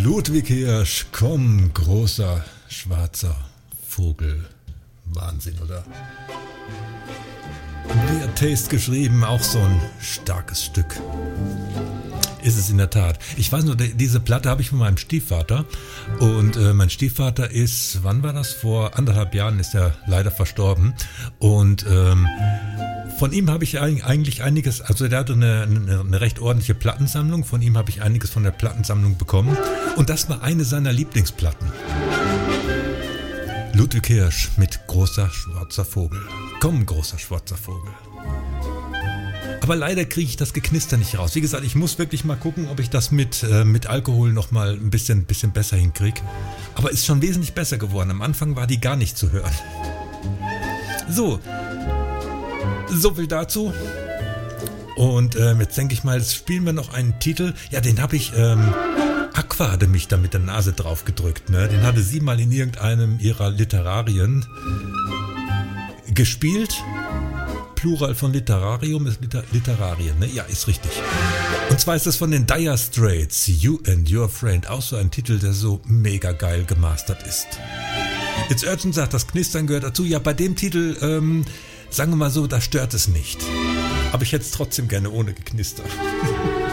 Ludwig Hirsch, komm, großer, schwarzer Vogel. Wahnsinn, oder? Weird Taste geschrieben, auch so ein starkes Stück. Ist es in der Tat. Ich weiß nur, diese Platte habe ich von meinem Stiefvater. Und mein Stiefvater ist, wann war das? Vor 1,5 Jahren ist er leider verstorben. Und von ihm habe ich eigentlich einiges, also der hatte eine recht ordentliche Plattensammlung. Von ihm habe ich einiges von der Plattensammlung bekommen. Und das war eine seiner Lieblingsplatten. Ludwig Hirsch mit großer schwarzer Vogel. Komm, großer schwarzer Vogel. Aber leider kriege ich das Geknister nicht raus. Wie gesagt, ich muss wirklich mal gucken, ob ich das mit Alkohol nochmal ein bisschen besser hinkriege. Aber ist schon wesentlich besser geworden. Am Anfang war die gar nicht zu hören. So viel dazu. Und jetzt denke ich mal, jetzt spielen wir noch einen Titel. Ja, den habe ich... Aqua hatte mich da mit der Nase drauf gedrückt. Ne? Den hatte sie mal in irgendeinem ihrer Literarien gespielt. Plural von Literarium ist Literarien, ne? Ja, ist richtig. Und zwar ist das von den Dire Straits, You and Your Friend. Auch so ein Titel, der so mega geil gemastert ist. Jetzt Urgent sagt, das Knistern gehört dazu. Ja, bei dem Titel, sagen wir mal so, da stört es nicht. Aber ich hätte es trotzdem gerne ohne Geknister.